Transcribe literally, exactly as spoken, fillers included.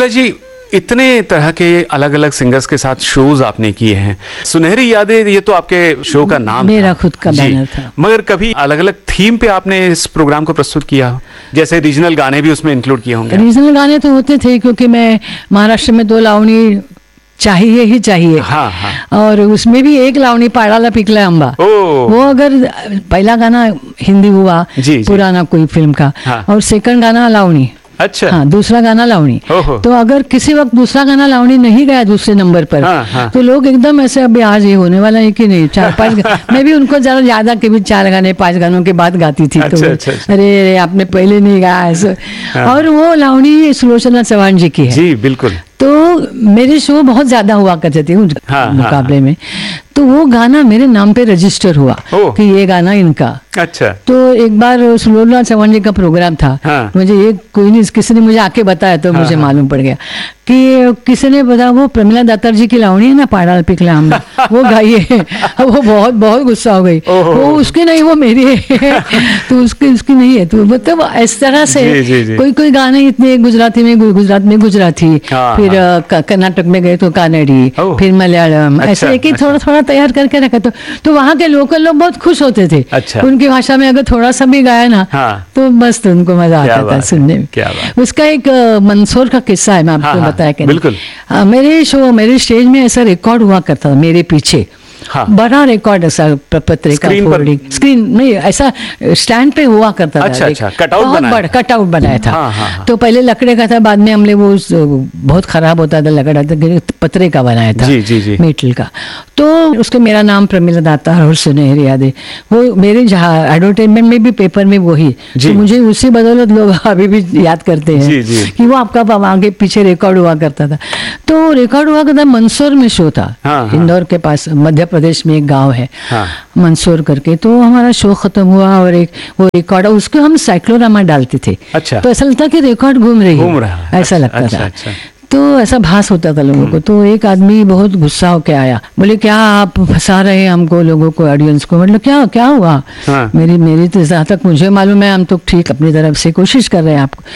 प्रमिला जी, इतने तरह के अलग अलग सिंगर्स के साथ शोज आपने किए हैं। सुनहरी यादें ये तो आपके शो का नाम मेरा था। खुद का बैनर था। मगर कभी अलग अलग थीम पे आपने इस प्रोग्राम को प्रस्तुत किया, जैसे रीजनल गाने भी उसमें इंक्लूड किए होंगे? रीजनल गाने तो होते थे, क्योंकि मैं महाराष्ट्र में दो लावणी चाहिए ही चाहिए। हाँ, हाँ। और उसमें भी एक लावणी पाड़ाला पिकला अम्बा, वो अगर पहला गाना हिंदी हुआ जी, जी। पुराना कोई फिल्म का, हाँ। और सेकंड गाना लावणी, अच्छा, हाँ, दूसरा गाना लावणी, तो अगर किसी वक्त दूसरा गाना लावणी नहीं गया दूसरे नंबर पर, हाँ, हाँ। तो लोग एकदम ऐसे अभी आज ये होने वाला है कि नहीं, चार पांच मैं भी उनको जरा ज्यादा के भी चार गाने पांच गानों के बाद गाती थी। अच्छा, तो अच्छा, अच्छा। अरे अरे आपने पहले नहीं गाया ऐसे। हाँ। और वो लावणी सुलोचना चौहान जी की है। जी बिल्कुल। तो मेरे शो बहुत ज्यादा हुआ करते थे उस हाँ, मुकाबले हाँ, में, तो वो गाना मेरे नाम पे रजिस्टर हुआ कि ये गाना इनका। अच्छा। तो एक बार सुलोचना चौहान जी का प्रोग्राम था। हाँ। मुझे ये कोई नहीं, किसी ने मुझे आके बताया तो हाँ, मुझे हाँ, मालूम पड़ गया कि किसी ने बताया वो प्रमिला दातार जी की लावणी है ना, पाड़ा पिकला हम वो गाइए। वो बहुत बहुत गुस्सा हो गई, वो उसकी नहीं वो मेरी है। तो उसकी उसकी नहीं है। तो मतलब इस तरह से जी, जी, जी। कोई कोई गाने इतने, गुजराती में गुजरात में गुजराती, फिर कर्नाटक में गए तो कानड़ी, फिर मलयालम, ऐसे एक एक थोड़ा थोड़ा तैयार करके रखा। तो तो वहाँ के लोकल लोग बहुत खुश होते थे। अच्छा। उनकी भाषा में अगर थोड़ा सा भी गाया ना, हाँ। तो बस तो उनको मजा आता था सुनने में। उसका एक मंदसौर का किस्सा है, मैं आपको हाँ, बताया कि बिल्कुल। आ, मेरे शो मेरे स्टेज में ऐसा रिकॉर्ड हुआ करता था मेरे पीछे। हाँ। बड़ा रिकॉर्ड ऐसा पत्रिका स्क्रीन, स्क्रीन नहीं, ऐसा स्टैंड पे हुआ करता था। अच्छा, अच्छा, कटआउट बनाया, कटआउट बनाया था। हाँ, हाँ, तो पहले लकड़े का था, बाद में हमने वो बहुत खराब होता था लकड़ा, पत्रे का बनाया था, जी, जी, जी। मेटल का। तो उसके मेरा नाम प्रमिला दातार और सुनहरी यादें, वो मेरे जहाँ एडवर्टाइजमेंट में भी पेपर में वही, तो मुझे उसी बदौलत लोग अभी भी याद करते हैं जी, जी। कि वो आपका आगे पीछे रिकॉर्ड हुआ करता था। तो रिकॉर्ड हुआ करता मंदसौर में शो था, हाँ, इंदौर के पास मध्य प्रदेश में एक गांव है, हाँ। मंदसौर करके। तो हमारा शो खत्म हुआ और एक वो रिकॉर्ड, उसको हम साइक्लोरामा डालते थे। अच्छा। तो ऐसा लगता कि रिकॉर्ड घूम रही घूम है, ऐसा लगता अच्छा, था। अच्छा। तो ऐसा भास होता था लोगों को। तो एक आदमी बहुत गुस्सा होके आया, बोले क्या आप फंसा रहे हैं हमको, लोगों को, ऑडियंस को। मतलब क्या क्या हुआ? हाँ। मेरी मेरी तो जहाँ तक मुझे मालूम है हम तो ठीक अपनी तरफ से कोशिश कर रहे हैं आपको।